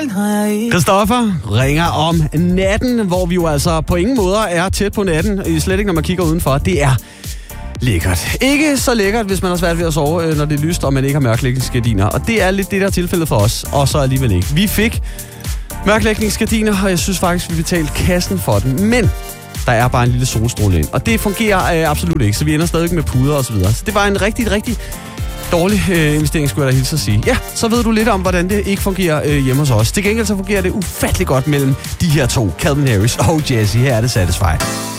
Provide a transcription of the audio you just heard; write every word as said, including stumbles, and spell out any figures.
Christoffer ringer om natten, hvor vi jo altså på ingen måder er tæt på natten, slet ikke når man kigger udenfor. Det er lækkert. Ikke så lækkert, hvis man har svært ved at sove, når det er lyst, og man ikke har mørklægningsgardiner. Og det er lidt det, der er tilfældet for os, og så alligevel ikke. Vi fik mørklægningsgardiner, og jeg synes faktisk, vi betalte kassen for den. Men der er bare en lille solstråle ind, og det fungerer øh, absolut ikke, så vi ender stadig med puder og så videre. Så det var en rigtig, rigtig dårlig øh, investering, skulle jeg da hilse at sige. Ja, så ved du lidt om, hvordan det ikke fungerer øh, hjemme hos os. Til gengæld så fungerer det ufattelig godt mellem de her to, Calvin Harris og Jesse. Her er det Satisfy.